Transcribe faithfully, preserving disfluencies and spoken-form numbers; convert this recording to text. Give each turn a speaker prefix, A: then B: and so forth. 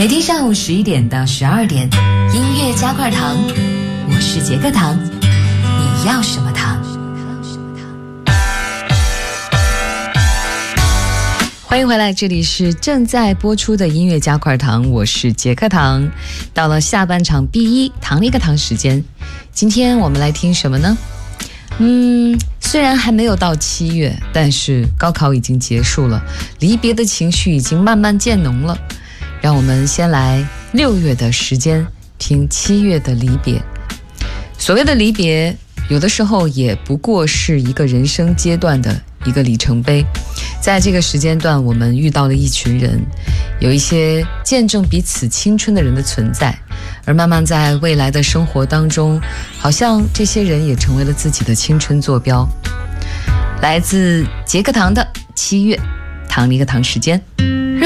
A: 每天上午十一点到十二点，音乐加块糖，我是杰克糖，你要什么糖？欢迎回来，这里是正在播出的音乐加块糖，我是杰克糖。到了下半场 B 一 糖了一个糖时间，今天我们来听什么呢？嗯，虽然还没有到七月，但是高考已经结束了，离别的情绪已经慢慢渐浓了。让我们先来六月的时间听七月的离别。所谓的离别，有的时候也不过是一个人生阶段的一个里程碑。在这个时间段，我们遇到了一群人，有一些见证彼此青春的人的存在，而慢慢在未来的生活当中，好像这些人也成为了自己的青春坐标。来自杰克糖的七月，糖了一个糖时间。